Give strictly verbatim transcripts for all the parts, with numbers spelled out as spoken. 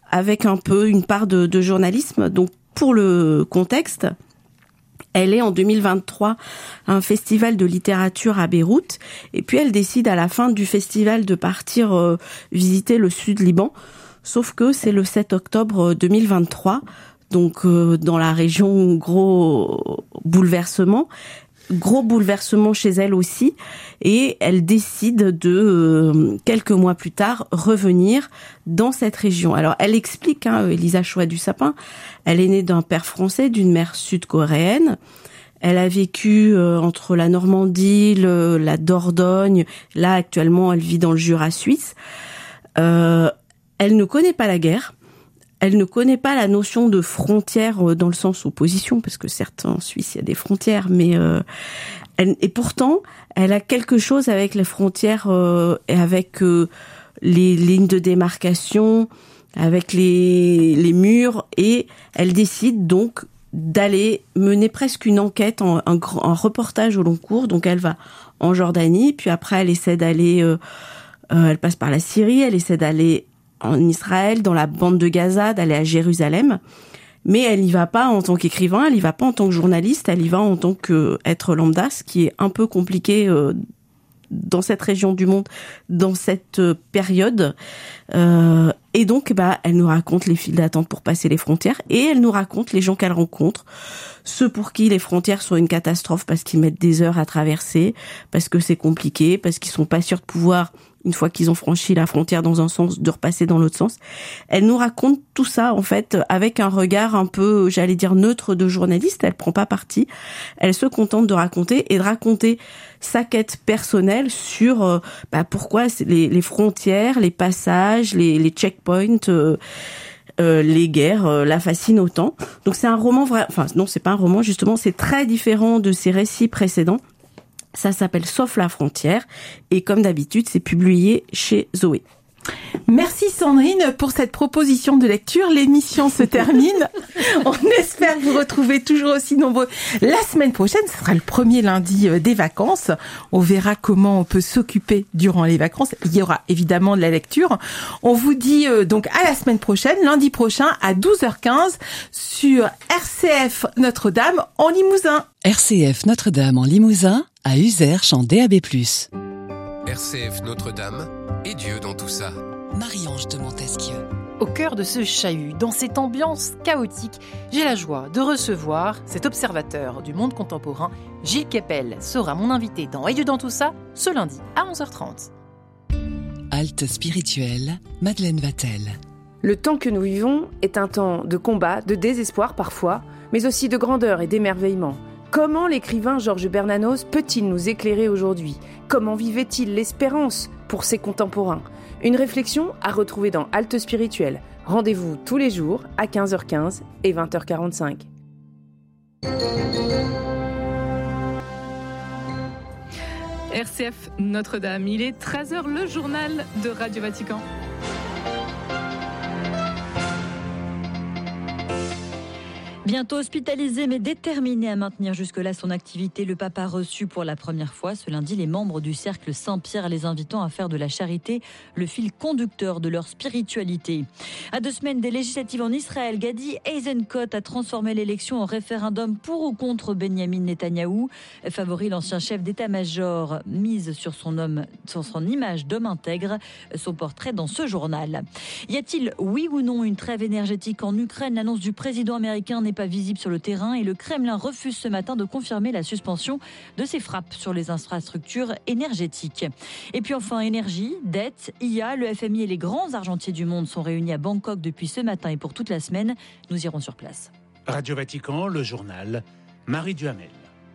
avec un peu une part de, de journalisme. Donc pour le contexte, elle est en deux mille vingt-trois à un festival de littérature à Beyrouth, et puis elle décide à la fin du festival de partir euh, visiter le sud Liban, sauf que c'est le sept octobre deux mille vingt-trois, donc euh, dans la région, gros bouleversement. Gros bouleversement chez elle aussi, et elle décide de, euh, quelques mois plus tard, revenir dans cette région. Alors, elle explique, hein, Elisa Chouat-du-Sapin, elle est née d'un père français, d'une mère sud-coréenne. Elle a vécu euh, entre la Normandie, le, la Dordogne. Là, actuellement, elle vit dans le Jura suisse. Euh, elle ne connaît pas la guerre. Elle ne connaît pas la notion de frontière dans le sens opposition, parce que certes en Suisse il y a des frontières, mais euh, elle, et pourtant elle a quelque chose avec les frontières euh, et avec euh, les lignes de démarcation, avec les, les murs, et elle décide donc d'aller mener presque une enquête, en, un, un reportage au long cours. Donc elle va en Jordanie, puis après elle essaie d'aller, euh, euh, elle passe par la Syrie, elle essaie d'aller en Israël, dans la bande de Gaza, d'aller à Jérusalem. Mais elle y va pas en tant qu'écrivain, elle y va pas en tant que journaliste, elle y va en tant qu'être lambda, ce qui est un peu compliqué euh, dans cette région du monde, dans cette période. Euh, et donc, bah, elle nous raconte les files d'attente pour passer les frontières, et elle nous raconte les gens qu'elle rencontre, ceux pour qui les frontières sont une catastrophe parce qu'ils mettent des heures à traverser, parce que c'est compliqué, parce qu'ils sont pas sûrs de pouvoir, une fois qu'ils ont franchi la frontière dans un sens, de repasser dans l'autre sens. Elle nous raconte tout ça, en fait, avec un regard un peu, j'allais dire, neutre de journaliste. Elle prend pas parti. Elle se contente de raconter et de raconter sa quête personnelle sur euh, bah, pourquoi les, les frontières, les passages, les, les checkpoints, euh, euh, les guerres euh, la fascinent autant. Donc c'est un roman vrai, enfin non, c'est pas un roman, justement, c'est très différent de ses récits précédents. Ça s'appelle Sauf la frontière, et comme d'habitude, c'est publié chez Zoé. Merci Sandrine pour cette proposition de lecture. L'émission se termine. On espère vous retrouver toujours aussi nombreux la semaine prochaine. Ce sera le premier lundi des vacances. On verra comment on peut s'occuper durant les vacances. Il y aura évidemment de la lecture. On vous dit donc à la semaine prochaine, lundi prochain à douze heures quinze sur R C F Notre-Dame en Limousin. R C F Notre-Dame en Limousin, à Uzerche en D A B plus. R C F Notre-Dame et Dieu dans tout ça. Marie-Ange de Montesquieu. Au cœur de ce chahut, dans cette ambiance chaotique, j'ai la joie de recevoir cet observateur du monde contemporain. Gilles Kepel sera mon invité dans Et Dieu dans tout ça, ce lundi à onze heures trente. Halte spirituelle, Madeleine Vatel. Le temps que nous vivons est un temps de combat, de désespoir parfois, mais aussi de grandeur et d'émerveillement. Comment l'écrivain Georges Bernanos peut-il nous éclairer aujourd'hui ? Comment vivait-il l'espérance pour ses contemporains ? Une réflexion à retrouver dans Halte spirituelle. Rendez-vous tous les jours à quinze heures quinze et vingt heures quarante-cinq. R C F Notre-Dame, il est treize heures, le journal de Radio Vatican. Bientôt hospitalisé mais déterminé à maintenir jusque-là son activité, le pape a reçu pour la première fois ce lundi les membres du cercle Saint-Pierre, les invitant à faire de la charité le fil conducteur de leur spiritualité. À deux semaines des législatives en Israël, Gadi Eisenkot a transformé l'élection en référendum pour ou contre Benyamin Netanyahou. Favori, l'ancien chef d'état-major mise sur son, homme, sur son image d'homme intègre, son portrait dans ce journal. Y a-t-il, oui ou non, une trêve énergétique en Ukraine ? L'annonce du président américain n'est pas visible sur le terrain et le Kremlin refuse ce matin de confirmer la suspension de ses frappes sur les infrastructures énergétiques. Et puis enfin, énergie, dette, I A, le F M I et les grands argentiers du monde sont réunis à Bangkok depuis ce matin et pour toute la semaine. Nous irons sur place. Radio Vatican, le journal, Marie Duhamel.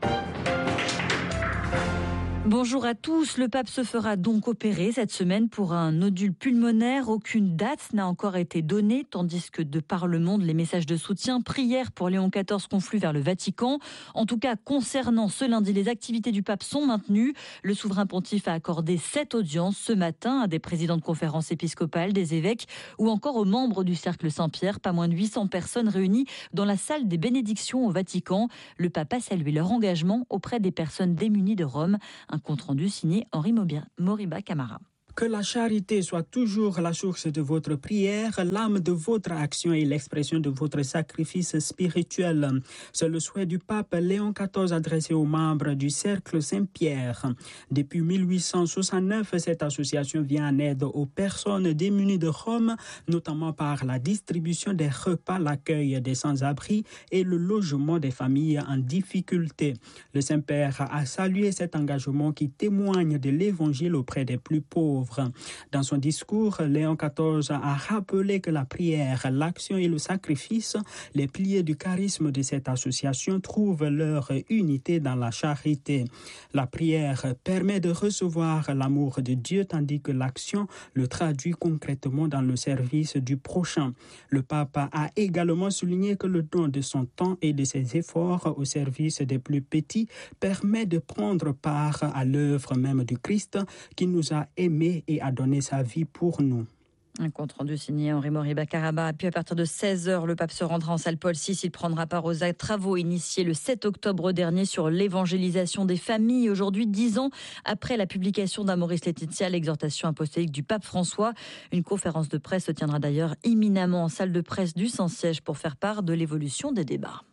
Bonjour à tous. Le pape se fera donc opérer cette semaine pour un nodule pulmonaire. Aucune date n'a encore été donnée, tandis que de par le monde, les messages de soutien, prières pour Léon quatorze confluent vers le Vatican. En tout cas, concernant ce lundi, les activités du pape sont maintenues. Le souverain pontife a accordé sept audiences ce matin à des présidents de conférences épiscopales, des évêques ou encore aux membres du cercle Saint-Pierre. Pas moins de huit cents personnes réunies dans la salle des bénédictions au Vatican. Le pape a salué leur engagement auprès des personnes démunies de Rome. Un compte-rendu signé Henri Moriba Camara. Que la charité soit toujours la source de votre prière, l'âme de votre action et l'expression de votre sacrifice spirituel. C'est le souhait du pape Léon quatorze adressé aux membres du Cercle Saint-Pierre. Depuis mille huit cent soixante-neuf, cette association vient en aide aux personnes démunies de Rome, notamment par la distribution des repas, l'accueil des sans-abri et le logement des familles en difficulté. Le Saint-Père a salué cet engagement qui témoigne de l'Évangile auprès des plus pauvres. Dans son discours, Léon quatorze a rappelé que la prière, l'action et le sacrifice, les piliers du charisme de cette association, trouvent leur unité dans la charité. La prière permet de recevoir l'amour de Dieu, tandis que l'action le traduit concrètement dans le service du prochain. Le pape a également souligné que le don de son temps et de ses efforts au service des plus petits permet de prendre part à l'œuvre même du Christ qui nous a aimés et a donné sa vie pour nous. Un compte rendu signé Henri Moriba-Caraba. Puis à partir de seize heures, le pape se rendra en salle Paul six. Il prendra part aux travaux initiés le sept octobre dernier sur l'évangélisation des familles. Aujourd'hui, dix ans après la publication d'Amoris Laetitia, l'exhortation apostolique du pape François. Une conférence de presse se tiendra d'ailleurs imminemment en salle de presse du Saint-Siège pour faire part de l'évolution des débats.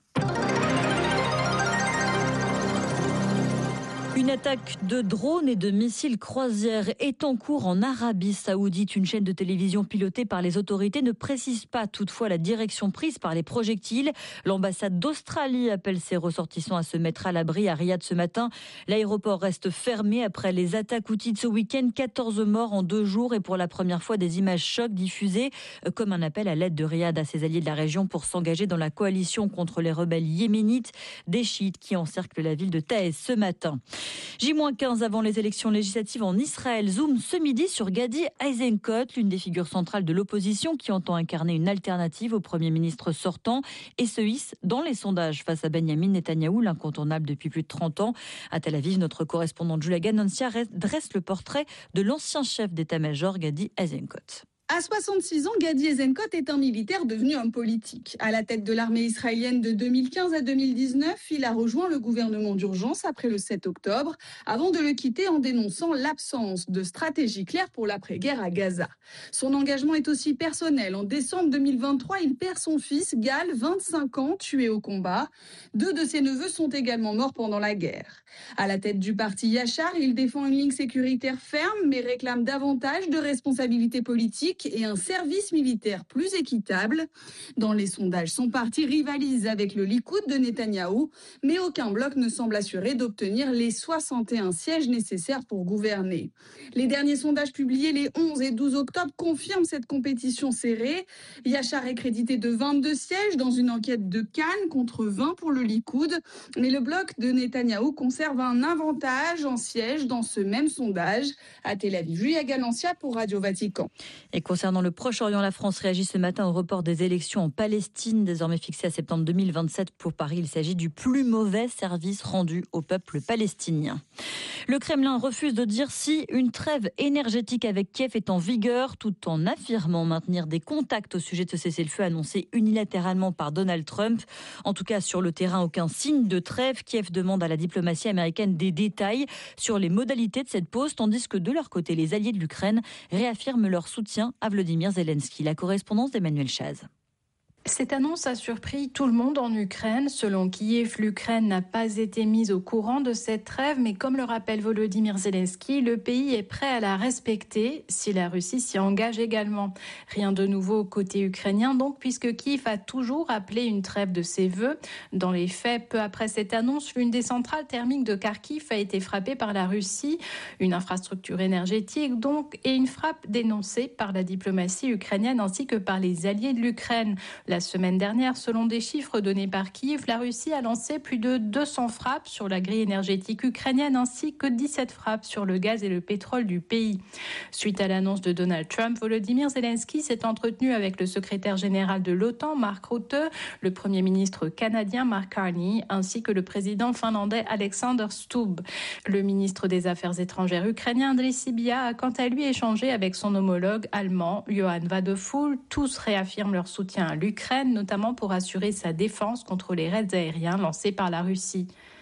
Une attaque de drones et de missiles croisières est en cours en Arabie Saoudite. Une chaîne de télévision pilotée par les autorités ne précise pas toutefois la direction prise par les projectiles. L'ambassade d'Australie appelle ses ressortissants à se mettre à l'abri à Riyad ce matin. L'aéroport reste fermé après les attaques houthies de ce week-end. quatorze morts en deux jours et pour la première fois des images chocs diffusées comme un appel à l'aide de Riyad à ses alliés de la région pour s'engager dans la coalition contre les rebelles yéménites, des chiites qui encerclent la ville de Taïs ce matin. J quinze avant les élections législatives en Israël. Zoom ce midi sur Gadi Eisenkot, l'une des figures centrales de l'opposition qui entend incarner une alternative au Premier ministre sortant et se hisse dans les sondages face à Benjamin Netanyahou, l'incontournable depuis plus de trente ans. À Tel Aviv, notre correspondante Julia Ganancia dresse le portrait de l'ancien chef d'état-major Gadi Eisenkot. À soixante-six ans, Gadi Eisenkot est un militaire devenu homme politique. À la tête de l'armée israélienne de deux mille quinze à deux mille dix-neuf, il a rejoint le gouvernement d'urgence après le sept octobre, avant de le quitter en dénonçant l'absence de stratégie claire pour l'après-guerre à Gaza. Son engagement est aussi personnel. En décembre deux mille vingt-trois, il perd son fils, Gal, vingt-cinq ans, tué au combat. Deux de ses neveux sont également morts pendant la guerre. À la tête du parti Yachar, il défend une ligne sécuritaire ferme, mais réclame davantage de responsabilités politiques et un service militaire plus équitable. Dans les sondages, son parti rivalise avec le Likoud de Netanyahou, mais aucun bloc ne semble assuré d'obtenir les soixante et un sièges nécessaires pour gouverner. Les derniers sondages publiés les onze et douze octobre confirment cette compétition serrée. Yachar est crédité de vingt-deux sièges dans une enquête de Cannes contre vingt pour le Likoud, mais le bloc de Netanyahou conserve un avantage en sièges dans ce même sondage. À Tel Aviv, Julia Ganancia pour Radio Vatican. Et concernant le Proche-Orient, la France réagit ce matin au report des élections en Palestine, désormais fixé à septembre deux mille vingt-sept. Pour Paris, il s'agit du plus mauvais service rendu au peuple palestinien. Le Kremlin refuse de dire si une trêve énergétique avec Kiev est en vigueur, tout en affirmant maintenir des contacts au sujet de ce cessez-le-feu annoncé unilatéralement par Donald Trump. En tout cas, sur le terrain, aucun signe de trêve. Kiev demande à la diplomatie américaine des détails sur les modalités de cette pause, tandis que de leur côté, les alliés de l'Ukraine réaffirment leur soutien à Volodymyr Zelensky. La correspondance d'Emmanuel Chaz. Cette annonce a surpris tout le monde en Ukraine. Selon Kiev, l'Ukraine n'a pas été mise au courant de cette trêve, mais comme le rappelle Volodymyr Zelensky, le pays est prêt à la respecter si la Russie s'y engage également. Rien de nouveau côté ukrainien donc, puisque Kiev a toujours appelé une trêve de ses vœux. Dans les faits, peu après cette annonce, l'une des centrales thermiques de Kharkiv a été frappée par la Russie, une infrastructure énergétique donc, et une frappe dénoncée par la diplomatie ukrainienne ainsi que par les alliés de l'Ukraine. La semaine dernière, selon des chiffres donnés par Kiev, la Russie a lancé plus de deux cents frappes sur la grille énergétique ukrainienne ainsi que dix-sept frappes sur le gaz et le pétrole du pays. Suite à l'annonce de Donald Trump, Volodymyr Zelensky s'est entretenu avec le secrétaire général de l'OTAN, Mark Rutte, le premier ministre canadien, Mark Carney, ainsi que le président finlandais Alexander Stubb. Le ministre des Affaires étrangères ukrainien, Andriy Sybiha, a quant à lui échangé avec son homologue allemand, Johann Wadephul. Tous réaffirment leur soutien à l'Ukraine, notamment pour assurer sa défense contre les raids aériens lancés par la Russie.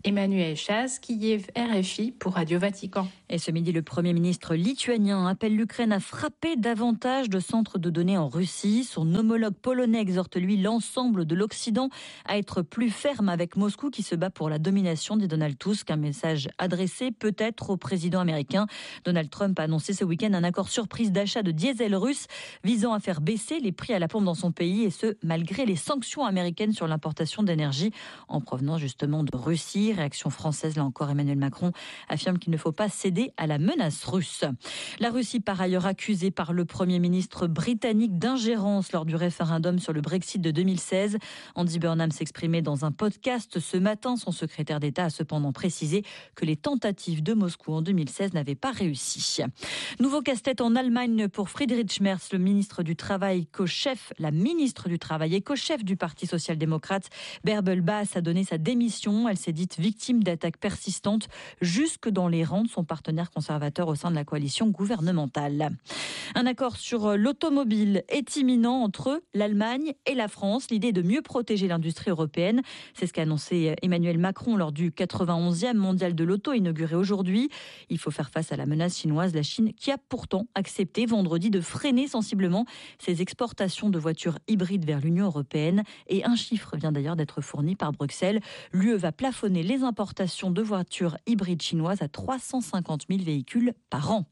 Emmanuel Chas, Kiev, R F I pour Radio Vatican. Et ce midi, le Premier ministre lituanien appelle l'Ukraine à frapper davantage de centres de données en Russie. Son homologue polonais exhorte, lui, l'ensemble de l'Occident à être plus ferme avec Moscou qui se bat pour la domination, dit Donald Tusk. Un message adressé peut-être au président américain. Donald Trump a annoncé ce week-end un accord surprise d'achat de diesel russe visant à faire baisser les prix à la pompe dans son pays, et ce, malgré les sanctions américaines sur l'importation d'énergie en provenance justement de Russie. Réaction française, là encore, Emmanuel Macron affirme qu'il ne faut pas céder à la menace russe. La Russie, par ailleurs, accusée par le Premier ministre britannique d'ingérence lors du référendum sur le Brexit de deux mille seize. Andy Burnham s'exprimait dans un podcast ce matin. Son secrétaire d'État a cependant précisé que les tentatives de Moscou en deux mille seize n'avaient pas réussi. Nouveau casse-tête en Allemagne pour Friedrich Merz, le ministre du Travail, co-chef, la ministre du Travail et co-chef du Parti social-démocrate. Bärbel Baas a donné sa démission. Elle s'est dite victime d'attaques persistantes jusque dans les rangs de son partenaire conservateur au sein de la coalition gouvernementale. Un accord sur l'automobile est imminent entre l'Allemagne et la France. L'idée est de mieux protéger l'industrie européenne. C'est ce qu'a annoncé Emmanuel Macron lors du quatre-vingt-onzième mondial de l'auto inauguré aujourd'hui. Il faut faire face à la menace chinoise, la Chine qui a pourtant accepté vendredi de freiner sensiblement ses exportations de voitures hybrides vers l'Union européenne. Et un chiffre vient d'ailleurs d'être fourni par Bruxelles. L'U E va plafonner les importations de voitures hybrides chinoises à trois cent cinquante mille véhicules par an.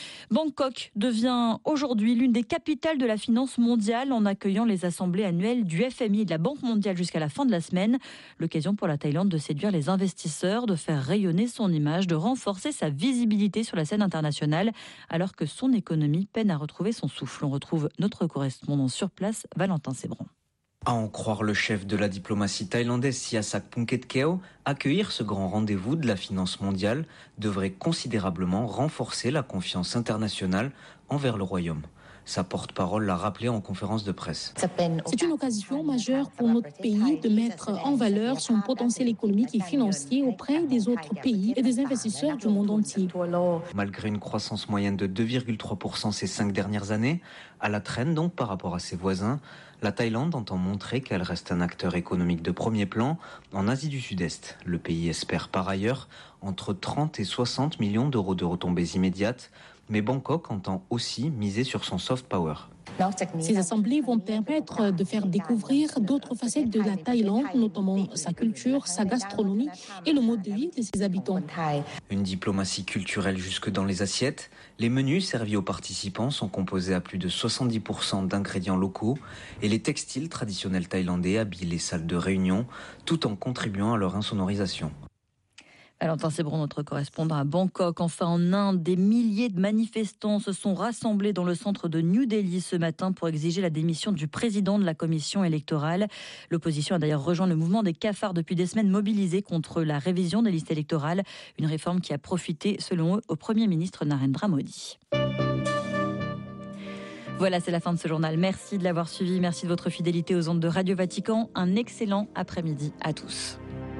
Bangkok devient aujourd'hui l'une des capitales de la finance mondiale en accueillant les assemblées annuelles du F M I et de la Banque mondiale jusqu'à la fin de la semaine. L'occasion pour la Thaïlande de séduire les investisseurs, de faire rayonner son image, de renforcer sa visibilité sur la scène internationale alors que son économie peine à retrouver son souffle. On retrouve notre correspondant sur place, Valentin Sébran. À en croire le chef de la diplomatie thaïlandaise Sihasak Phuket-Keo, accueillir ce grand rendez-vous de la finance mondiale devrait considérablement renforcer la confiance internationale envers le royaume. Sa porte-parole l'a rappelé en conférence de presse. C'est une occasion majeure pour notre pays de mettre en valeur son potentiel économique et financier auprès des autres pays et des investisseurs du monde entier. Malgré une croissance moyenne de deux virgule trois pour cent ces cinq dernières années, à la traîne donc par rapport à ses voisins, la Thaïlande entend montrer qu'elle reste un acteur économique de premier plan en Asie du Sud-Est. Le pays espère par ailleurs entre trente et soixante millions d'euros de retombées immédiates, mais Bangkok entend aussi miser sur son soft power. Ces assemblées vont permettre de faire découvrir d'autres facettes de la Thaïlande, notamment sa culture, sa gastronomie et le mode de vie de ses habitants. Une diplomatie culturelle jusque dans les assiettes. Les menus servis aux participants sont composés à plus de soixante-dix pour cent d'ingrédients locaux et les textiles traditionnels thaïlandais habillent les salles de réunion tout en contribuant à leur insonorisation. Valentin Sébron, notre correspondant à Bangkok. Enfin, en Inde, des milliers de manifestants se sont rassemblés dans le centre de New Delhi ce matin pour exiger la démission du président de la commission électorale. L'opposition a d'ailleurs rejoint le mouvement des cafards depuis des semaines mobilisés contre la révision des listes électorales. Une réforme qui a profité, selon eux, au Premier ministre Narendra Modi. Voilà, c'est la fin de ce journal. Merci de l'avoir suivi. Merci de votre fidélité aux ondes de Radio Vatican. Un excellent après-midi à tous.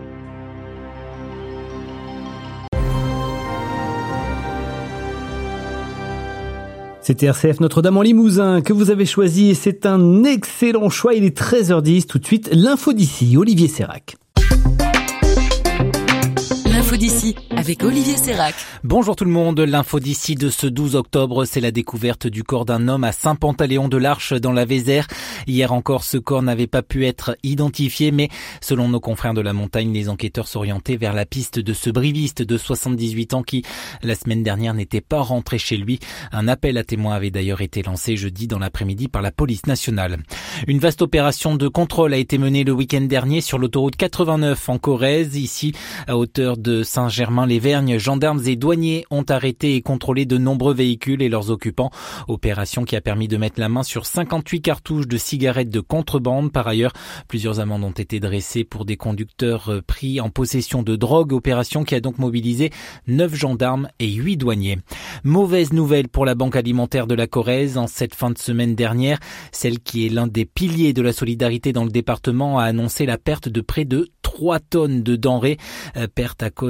C'était R C F Notre-Dame en Limousin que vous avez choisi et c'est un excellent choix. Il est treize heures dix. Tout de suite, l'info d'ici, Olivier Sérac. L'info d'ici avec Olivier Sérac. Bonjour tout le monde. L'info d'ici de ce douze octobre, c'est la découverte du corps d'un homme à Saint-Pantaléon-de-l'Arche dans la Vézère. Hier encore, ce corps n'avait pas pu être identifié, mais selon nos confrères de la montagne, les enquêteurs s'orientaient vers la piste de ce briviste de soixante-dix-huit ans qui, la semaine dernière, n'était pas rentré chez lui. Un appel à témoins avait d'ailleurs été lancé jeudi dans l'après-midi par la police nationale. Une vaste opération de contrôle a été menée le week-end dernier sur l'autoroute quatre-vingt-neuf en Corrèze. Ici, à hauteur de Saint-Germain-les-Vergnes, gendarmes et douaniers ont arrêté et contrôlé de nombreux véhicules et leurs occupants. Opération qui a permis de mettre la main sur cinquante-huit cartouches de cigarettes de contrebande. Par ailleurs, plusieurs amendes ont été dressées pour des conducteurs pris en possession de drogue. Opération qui a donc mobilisé neuf gendarmes et huit douaniers. Mauvaise nouvelle pour la Banque alimentaire de la Corrèze. En cette fin de semaine dernière, celle qui est l'un des piliers de la solidarité dans le département a annoncé la perte de près de trois tonnes de denrées. Perte à cause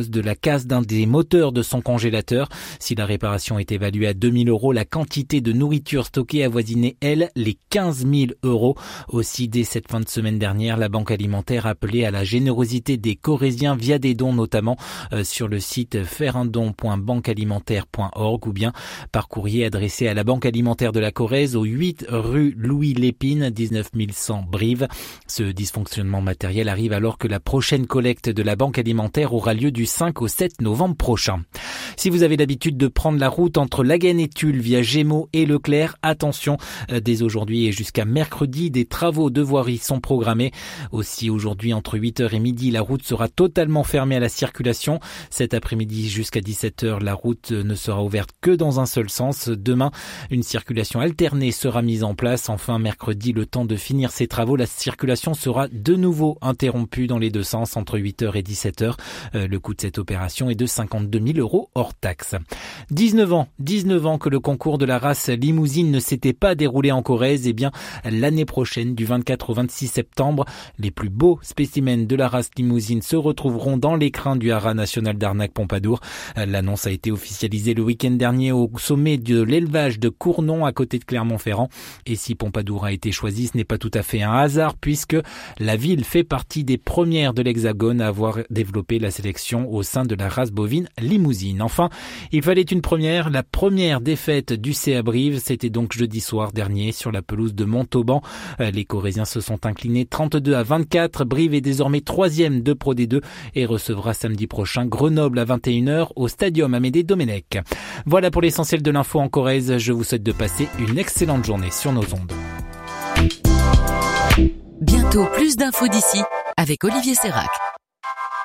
cause de la casse d'un des moteurs de son congélateur. Si la réparation est évaluée à deux mille euros, la quantité de nourriture stockée avoisinait, elle, les quinze mille euros. Aussi, dès cette fin de semaine dernière, la Banque alimentaire appelait à la générosité des Corésiens via des dons, notamment euh, sur le site faire un don point banque alimentaire point org ou bien par courrier adressé à la Banque alimentaire de la Corrèze au huit rue Louis Lépine, dix-neuf mille cent Brive. Ce dysfonctionnement matériel arrive alors que la prochaine collecte de la Banque alimentaire aura lieu du cinq au sept novembre prochain. Si vous avez l'habitude de prendre la route entre Laguen et Tulle via Gémeaux et Leclerc, attention, dès aujourd'hui et jusqu'à mercredi, des travaux de voirie sont programmés. Aussi aujourd'hui, entre huit heures et midi, la route sera totalement fermée à la circulation. Cet après-midi jusqu'à dix-sept heures, la route ne sera ouverte que dans un seul sens. Demain, une circulation alternée sera mise en place. Enfin, mercredi, le temps de finir ces travaux, la circulation sera de nouveau interrompue dans les deux sens entre huit heures et dix-sept heures. Euh, le coût de cette opération est de cinquante-deux mille euros hors taxe. dix-neuf ans, dix-neuf ans que le concours de la race limousine ne s'était pas déroulé en Corrèze. Eh bien, l'année prochaine, du vingt-quatre au vingt-six septembre, les plus beaux spécimens de la race limousine se retrouveront dans l'écrin du haras national d'Arnac-Pompadour. L'annonce a été officialisée le week-end dernier au sommet de l'élevage de Cournon à côté de Clermont-Ferrand. Et si Pompadour a été choisi, ce n'est pas tout à fait un hasard puisque la ville fait partie des premières de l'Hexagone à avoir développé la sélection au sein de la race bovine limousine. Enfin, il fallait une première. La première défaite du C A Brive, c'était donc jeudi soir dernier sur la pelouse de Montauban. Les Corésiens se sont inclinés trente-deux à vingt-quatre. Brive est désormais troisième de Pro D deux et recevra samedi prochain Grenoble à vingt et une heures au Stadium Amédée Domenech. Voilà pour l'essentiel de l'info en Corrèze. Je vous souhaite de passer une excellente journée sur nos ondes. Bientôt plus d'infos d'ici avec Olivier Sérac.